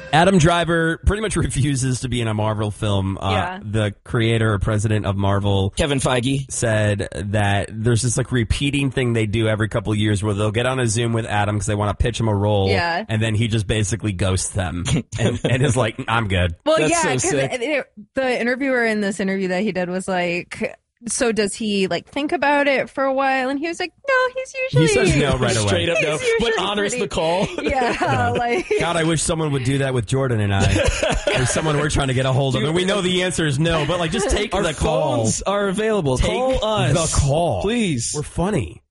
Adam Driver pretty much refuses to be in a Marvel film. The creator or president of Marvel, Kevin Feige, said that there's this like repeating thing they do every couple of years where they'll get on a Zoom with Adam because they want to pitch him a role. Yeah. And then he just basically ghosts them and is like, I'm good. Well, That's so because sick. the interviewer in this interview that he did was like, so does he like think about it for a while? And he was like, no, he's usually... He says no right away. Straight up no, He's usually but honors pretty- the call. Yeah, like... God, I wish someone would do that with Jordan and I. There's someone we're trying to get a hold of, and we know the answer is no, but like just take Our the call. phones are available. Take Call us. the call. Please. We're funny.